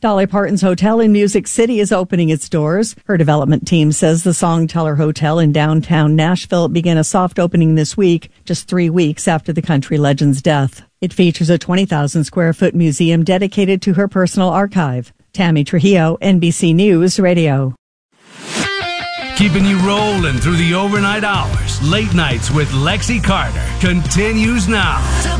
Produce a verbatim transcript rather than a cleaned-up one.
Dolly Parton's hotel in Music City is opening its doors. Her development team says the Songteller Hotel in downtown Nashville began a soft opening this week, just three weeks after the country legend's death. It features a twenty thousand square foot museum dedicated to her personal archive. Tammy Trujillo, N B C News Radio. Keeping you rolling through the overnight hours. Late nights with Lexi Carter continues now.